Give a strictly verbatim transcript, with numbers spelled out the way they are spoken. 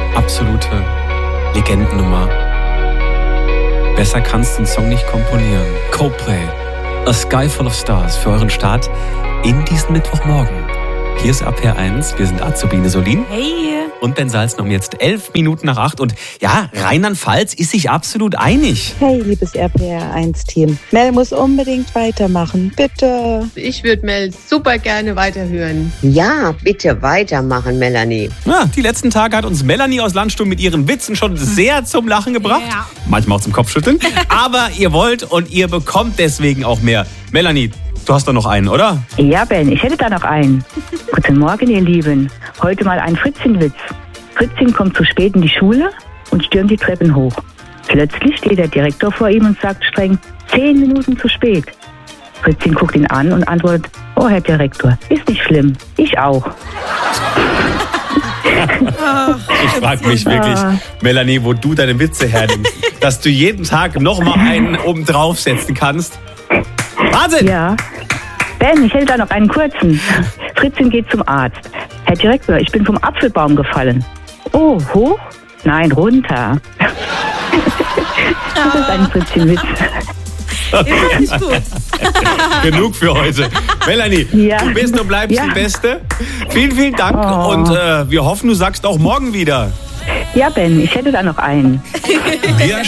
absolute Legendennummer. Besser kannst du einen Song nicht komponieren. Coldplay, A Sky Full of Stars für euren Start in diesen Mittwochmorgen. Hier ist R P R eins, wir sind Azubine Solin. Hey. Und Ben Salzner um jetzt elf Minuten nach acht. Und ja, Rheinland-Pfalz ist sich absolut einig. Hey, liebes R P R eins Team. Mel muss unbedingt weitermachen, bitte. Ich würde Mel super gerne weiterhören. Ja, bitte weitermachen, Melanie. Ja, die letzten Tage hat uns Melanie aus Landstuhl mit ihren Witzen schon sehr zum Lachen gebracht. Ja. Manchmal auch zum Kopfschütteln. Aber ihr wollt und ihr bekommt deswegen auch mehr. Melanie, du hast doch noch einen, oder? Ja, Ben, ich hätte da noch einen. Guten Morgen, ihr Lieben. Heute mal ein Fritzchen-Witz. Fritzchen kommt zu spät in die Schule und stürmt die Treppen hoch. Plötzlich steht der Direktor vor ihm und sagt streng, zehn Minuten zu spät. Fritzchen guckt ihn an und antwortet, oh, Herr Direktor, ist nicht schlimm. Ich auch. Ich frage mich wirklich, Melanie, wo du deine Witze hernimmst, dass du jeden Tag noch mal einen oben draufsetzen kannst. Wahnsinn! Ja. Ben, ich hätte da noch einen kurzen. Fritzchen geht zum Arzt. Herr Direktor, ich bin vom Apfelbaum gefallen. Oh, hoch? Nein, runter. Das ist ein Fritzchen-Witz. Ist nicht gut. Genug für heute. Melanie, Ja. du bist und bleibst Ja. die Beste. Vielen, vielen Dank Oh. und äh, wir hoffen, du sagst auch morgen wieder. Ja, Ben, ich hätte da noch einen. Wir